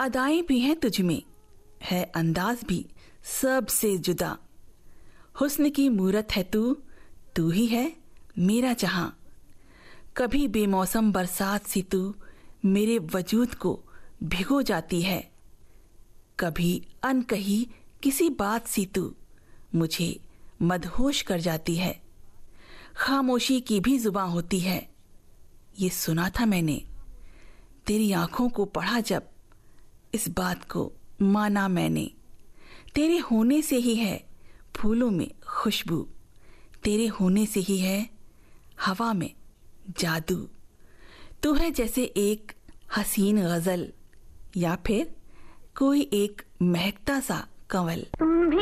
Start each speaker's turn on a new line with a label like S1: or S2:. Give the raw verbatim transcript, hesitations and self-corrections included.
S1: अदाएं भी हैं तुझ में, है अंदाज भी सबसे जुदा। हुस्न की मूरत है तू, तू ही है मेरा जहां। कभी बेमौसम बरसात सी तू मेरे वजूद को भिगो जाती है। कभी अनकही किसी बात सी तू मुझे मदहोश कर जाती है। खामोशी की भी जुबान होती है, ये सुना था मैंने। तेरी आंखों को पढ़ा जब, इस बात को माना मैंने। तेरे होने से ही है फूलों में खुशबू, तेरे होने से ही है हवा में जादू। तू है जैसे एक हसीन गजल या फिर कोई एक महकता सा कंवल।
S2: तुम भी